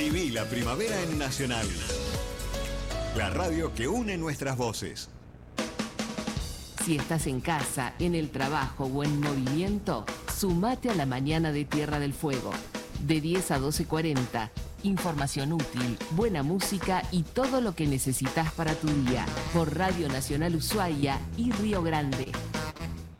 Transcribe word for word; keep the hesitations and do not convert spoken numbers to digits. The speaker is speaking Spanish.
Viví la primavera en Nacional. La radio que une nuestras voces. Si estás en casa, en el trabajo o en movimiento, sumate a la mañana de Tierra del Fuego. De diez a doce cuarenta. Información útil, buena música y todo lo que necesitas para tu día. Por Radio Nacional Ushuaia y Río Grande.